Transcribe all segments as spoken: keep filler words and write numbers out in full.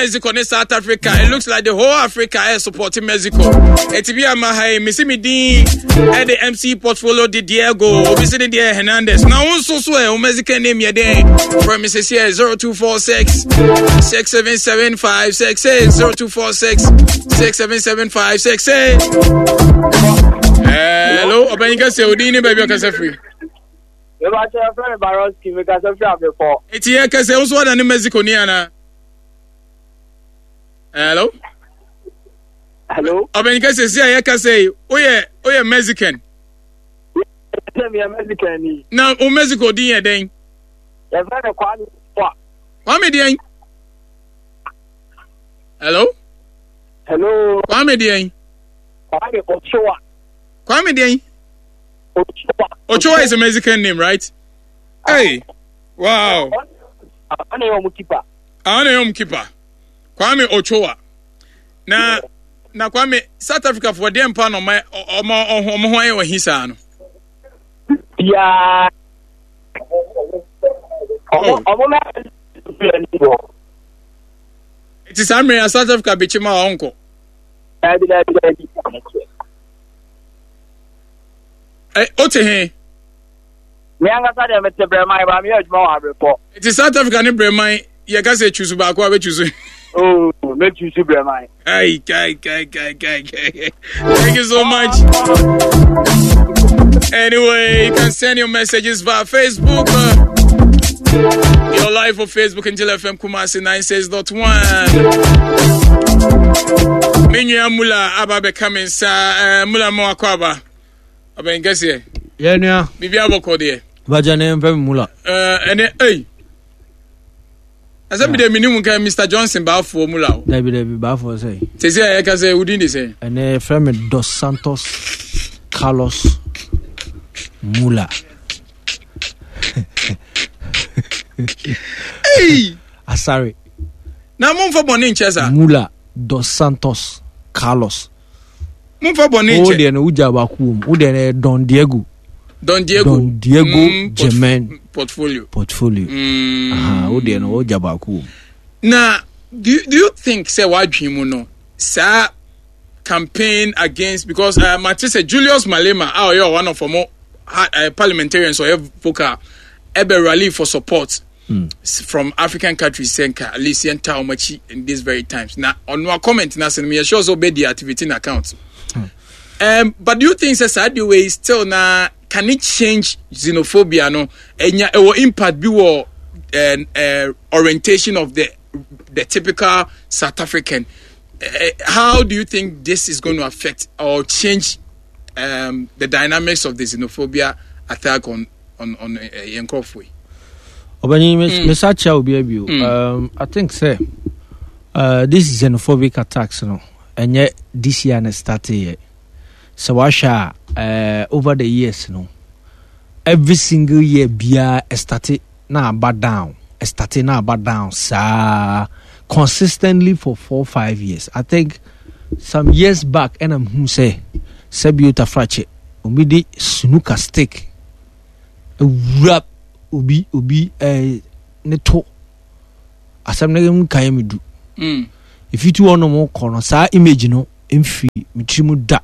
Mexico and South Africa. It looks like the whole Africa is supporting Mexico. Etibia Mahai, Missy Midi, and the M C portfolio di Diego, obviously the Hernandez. Now also swear Mexican name your day from Missus Here zero two four six six seven seven five six eight zero two four six six seven seven five six eight. Hello, Obenika say Odini baby okase free. You got your friend Baroski because of job before. It's here cause also one in Mexico niana. Hello? Hello? Obenika say say say oye oye Mexican. Tell me a Mexican. Now o Mexico din den. You find a Kwame. Kwame din. Hello? Hello. Kwame din. Kwame Ochoa. Kwame din. Ochoa. Ochoa is a Mexican name, right? Hey. Wow. I know your keeper. I know your keeper. Kwame Ochoa. Na na Kwame South Africa for them pan on my omo omo ho ayo hisa no. Yeah. Omo omo it is America South Africa be chima uncle. Eh, ote he. Me anga sa de mete bremai ba me adwuma wa report. It is South Africa ne bremai ye ka say choose ba ko be choose. Oh, me choose bremai. Ay, kai kai kai kai kai. Thank you so much. Anyway, you can send your messages via Facebook. Uh, your live for Facebook until F M Kumasi ninety-six point one. Minya mula aba be coming sa mula mo akwaba. Aben gese. Yeah, nia. Bibi aboko de. Bajane mfem mula. Eh ene eh. Asa bi de minimum kan Mister Johnson ba fo mula o. Dabi dabi ba fo say. Tese ya ka say udin de say. Ene frame Dos Santos Carlos Mula. Hey! Asari. Na mon fa boni nchesa. Mula Dos Santos Carlos. Mon fa boni nche. O de na uja ba ku. O de na Don Diego. Don Diego. Don Diego mm, Germain portf- portfolio. Portfolio. Mm. Aha, o de na o jaba ku. Na do you, do you think say wa dwimu no? Sa campaign against because uh, Matisse said Julius Malema, oh you're one of more uh, parliamentarians or vocal ebe rally for support mm. from African countries senka at least in Taumachi in these very times. Now on our comment na me sure so be the activity in account. Mm. Um but do you think say sad way still na can it change xenophobia no enya e impact bi wo uh, uh, orientation of the the typical South African? Uh, how do you think this is going to affect or change um, the dynamics of the xenophobia attack on on on Yankofwe? Uh, Obani, mm. um, I think say uh, this xenophobic attacks, you know, and yet this year and started yet. So Washa uh, over the years, you know, every single year Bia started now bad down, started now bad down, sa. Consistently for four five years. I think some years back, and I'm who say Sebiota Frache, Umidi snooker stick, a wrap, ubi ubi a neto. As I'm not going to do. If you two want no more corner, sa image no, infi, mitrimu da.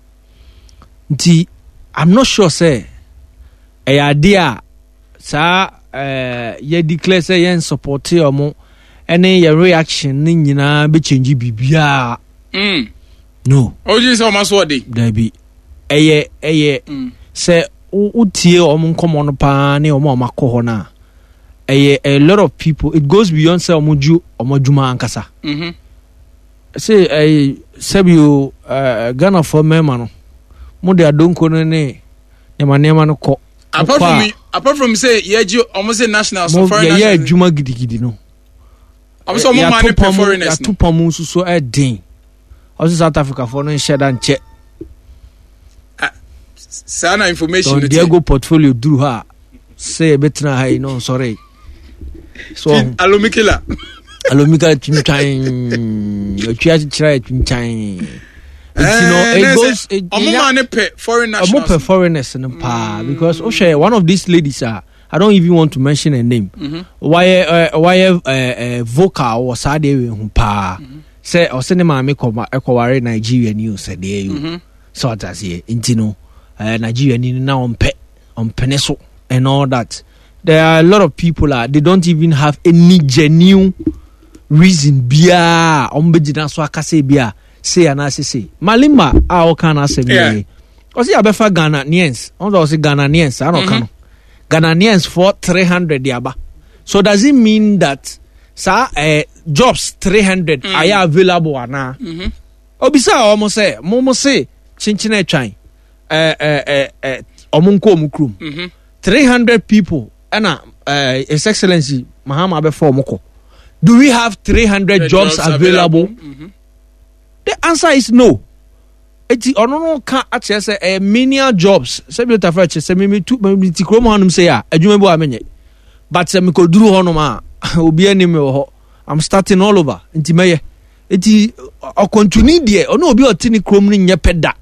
Nti, I'm not sure say a idea sa uh ye declare say yen support or more. Any your reaction ni nyina be change bibia mm no o ji so maso de there be eye eye say utie omo nkomo no pa na omo makoho na eye a lot of people it goes beyond say omoju omojuma ankasa mhm say eh sebio uh, Ghana for mema no mo de adonko no ne nema nema no ko apart from me apart from say yeji omo say national so foreign national yeah adwuma gidigidi no I'm so more money per foreigners. Ya two pounds so a day. Also South Africa for no share and check. Sana information. Don Diego portfolio drew her. Say better high no sorry. So Alomikila. Alomikila chimchain. You try to try chimchain. You know it goes. I'm more money per foreign nationals. I'm more per foreigners in pa because oh share one of these ladies are I don't even want to mention a name. Mm-hmm. Why uh, why uh, uh, vocal or sad pa say or cinema me come equare Nigeria news said you so that's here intino uh, Nigeria ni now on pe on peneso and all that. There are a lot of people uh, they don't even have any genuine reason bia on bejina so akase bia say and say say Malima a o kana say me o say abefa Ghanaians on do say Ghanaians I don't know Ghanaians for three hundred yaba. So does it mean that sa uh, jobs three hundred mm. are available ana mhm obisa almost say momo say chinchine twan eh eh eh omunko omukrum mhm three hundred people and uh, His Excellency Mahama before moko. Do we have three hundred jobs, jobs available? available? Mm-hmm. The answer is no. Eti ono no ka ache say eh menial jobs. Say be tafa che say me tu me ti krom hanum say ya adwuma bo amenye. But say me ko duru hono ma obi anim ho. I'm starting all over. Nti meye. Eti o continue there. Ono obi o tini krom ni nye peda.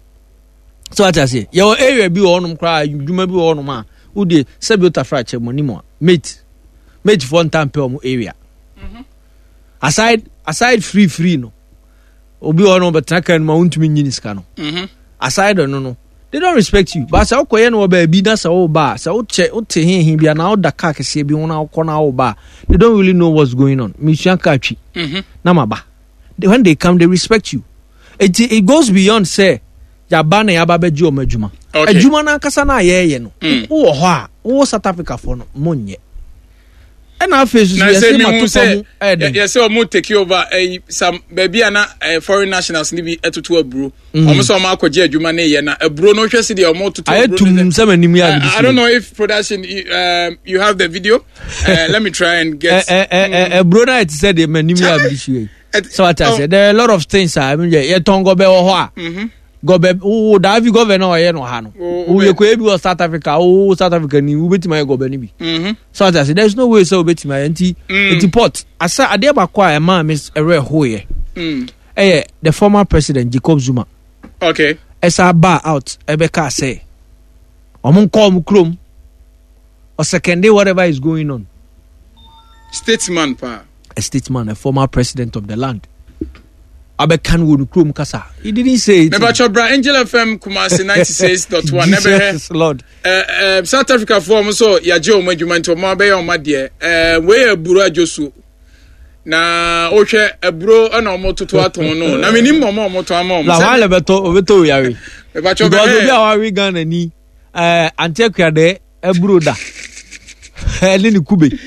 So what I say, your area be honum cry, adwuma bi hono ma. Who de say be tafa che money mo. Mate. Mate for one time per area. Mm-hmm. Aside aside free free no. Obi ono betaka no mauntumi nyini ska no. Mhm. Aside no no. They don't respect you. But say okoye no ba bi na say o ba, say o che o te hin hin bia na o da ka kese bi wona o na o ba. They don't really know what's going on. Mission catchy. Mhm. Na maba. When they come they respect you. It it goes beyond say ya ba na ya ba beji o madwuma. Adwuma na kasa na ye ye no. Wo ho a, wo South Africa for no monye. And our face is say yes, so mo take over eh some baby na foreign nationals ni bi etutu aburo. Omo so ma akwaje adwuma na ye na aburo no hwese de omo tutu aburo. I don't know if production um, you have the video. Uh, let me try and get aburo na it said the manimi abishu. So what I said there are a lot of things I mean ye tongo be wo ho a. Mhm. Gobe o Davi governor ye no ha no o ye ko ebi o South Africa o South Africa ni ubetima ye gobe ni bi mhm so I say there's no way so ubetima enti enti port asa ade ba kwa e ma miss ere ho ye mm eh the former president Jacob Zuma okay esa ba out ebeka say omun ko mu krom o second day whatever is going on statesman pa a statesman a former president of the land Abekan wonu krom kasa. He didn't say it. Never chobra Angel F M Kumasi ninety-six point one never Jesus Lord. Uh, uh, South Africa form so ya je o madwuma nto mo be ya o made eh we aburo ajosu. Na o hwe aburo ana o mototo aton no. Na menim mo mo moto ama o. La wale beto obeto yare. Never chobra do bi awari Ghana ni eh antekwa de aburo da. Ele ni kube.